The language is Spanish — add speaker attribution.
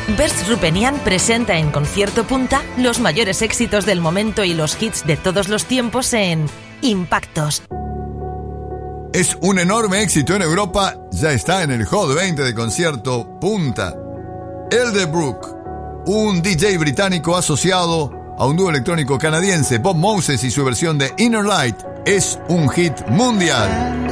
Speaker 1: Bers Rupenian presenta en Concierto Punta los mayores éxitos del momento y los hits de todos los tiempos en Impactos.
Speaker 2: Es un enorme éxito en Europa, ya está en el Hot 20 de Concierto Punta. Elderbrook, un DJ británico asociado a un dúo electrónico canadiense, Bob Moses, y su versión de Inner Light, es un hit mundial.